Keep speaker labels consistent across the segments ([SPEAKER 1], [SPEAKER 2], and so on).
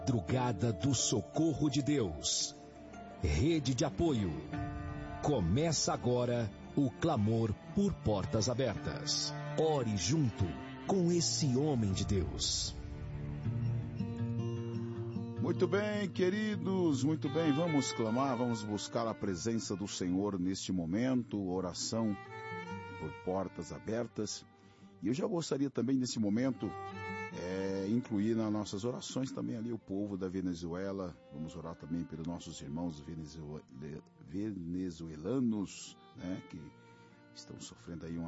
[SPEAKER 1] Madrugada do Socorro de Deus. Rede de apoio. Começa agora o clamor por portas abertas. Ore junto com esse homem de Deus.
[SPEAKER 2] Muito bem, queridos, muito bem, vamos clamar, vamos buscar a presença do Senhor neste momento, oração por portas abertas. E eu já gostaria também nesse momento incluir nas nossas orações também ali o povo da Venezuela. Vamos orar também pelos nossos irmãos venezuelanos, né, que estão sofrendo aí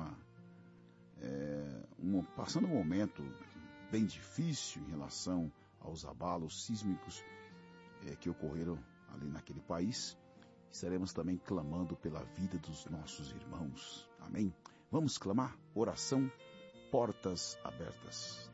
[SPEAKER 2] passando um momento bem difícil em relação aos abalos sísmicos que ocorreram ali naquele país. Estaremos também clamando pela vida dos nossos irmãos. Amém? Vamos clamar? Oração, portas abertas.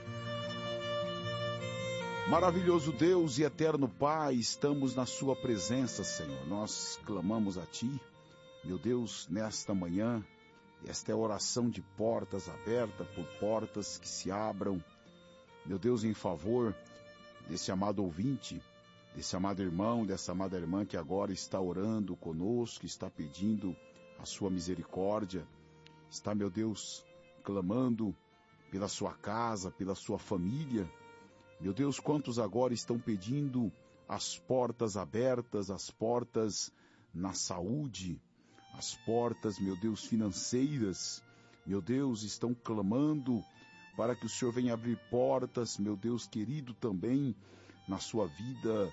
[SPEAKER 2] Maravilhoso Deus e eterno Pai, estamos na sua presença, Senhor. Nós clamamos a Ti, meu Deus, nesta manhã. Esta é a oração de portas abertas, por portas que se abram. Meu Deus, em favor desse amado ouvinte, desse amado irmão, dessa amada irmã que agora está orando conosco, está pedindo a sua misericórdia, está, meu Deus, clamando pela sua casa, pela sua família. Meu Deus, quantos agora estão pedindo as portas abertas, as portas na saúde, as portas, meu Deus, financeiras. Meu Deus, estão clamando para que o Senhor venha abrir portas, meu Deus querido, também na sua vida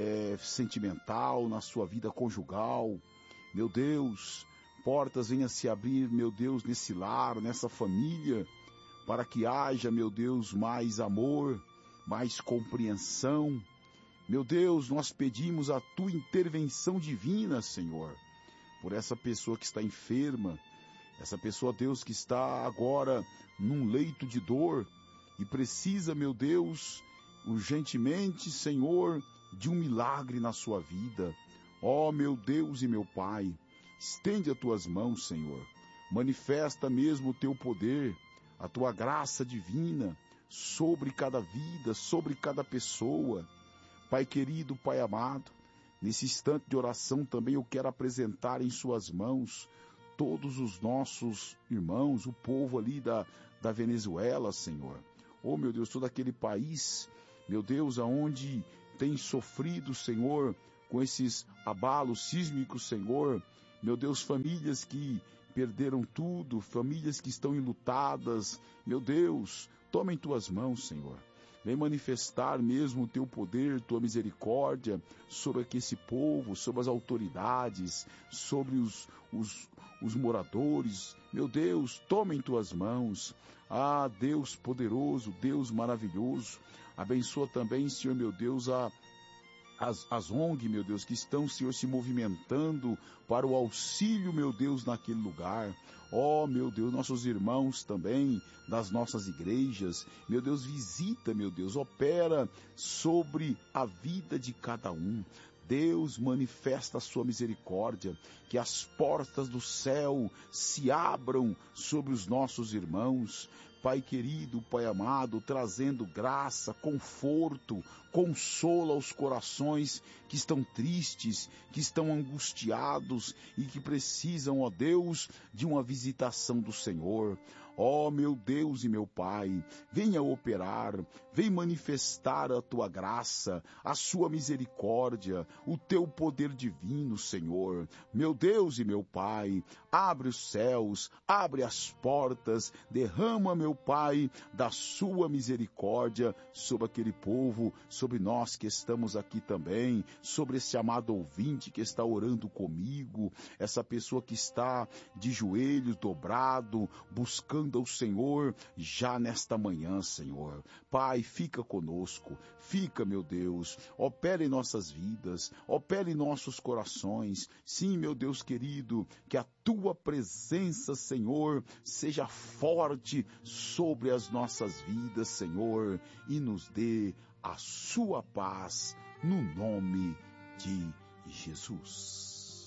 [SPEAKER 2] sentimental, na sua vida conjugal. Meu Deus, portas venham se abrir, meu Deus, nesse lar, nessa família, para que haja, meu Deus, mais amor, mais compreensão. Meu Deus, nós pedimos a Tua intervenção divina, Senhor, por essa pessoa que está enferma, essa pessoa, Deus, que está agora num leito de dor e precisa, meu Deus, urgentemente, Senhor, de um milagre na sua vida. Ó, meu Deus e meu Pai, estende as Tuas mãos, Senhor. Manifesta mesmo o Teu poder, a Tua graça divina sobre cada vida, sobre cada pessoa. Pai querido, Pai amado, nesse instante de oração também eu quero apresentar em Suas mãos todos os nossos irmãos, o povo ali da Venezuela, Senhor. Oh, meu Deus, todo aquele país, meu Deus, aonde tem sofrido, Senhor, com esses abalos sísmicos, Senhor. Meu Deus, famílias que perderam tudo, famílias que estão enlutadas. Meu Deus, toma em Tuas mãos, Senhor. Vem manifestar mesmo o Teu poder, Tua misericórdia sobre esse povo, sobre as autoridades, sobre os moradores. Meu Deus, toma em Tuas mãos. Ah, Deus poderoso, Deus maravilhoso. Abençoa também, Senhor, meu Deus, as ONG, meu Deus, que estão, Senhor, se movimentando para o auxílio, meu Deus, naquele lugar. Ó, meu Deus, nossos irmãos também das nossas igrejas, meu Deus, visita, meu Deus, opera sobre a vida de cada um. Deus, manifesta a Sua misericórdia, que as portas do céu se abram sobre os nossos irmãos. Pai querido, Pai amado, trazendo graça, conforto, consolo aos corações que estão tristes, que estão angustiados e que precisam, ó Deus, de uma visitação do Senhor. Ó meu Deus e meu Pai, venha operar, vem manifestar a Tua graça, a Sua misericórdia, o Teu poder divino, Senhor. Meu Deus e meu Pai, abre os céus, abre as portas, derrama, meu Pai, da Sua misericórdia sobre aquele povo, sobre nós que estamos aqui também, sobre esse amado ouvinte que está orando comigo, essa pessoa que está de joelhos dobrado, buscando ao Senhor já nesta manhã, Senhor. Pai, fica conosco, fica, meu Deus, opera em nossas vidas, opera em nossos corações. Sim, meu Deus querido, que a Tua presença, Senhor, seja forte sobre as nossas vidas, Senhor, e nos dê a Sua paz, no nome de Jesus.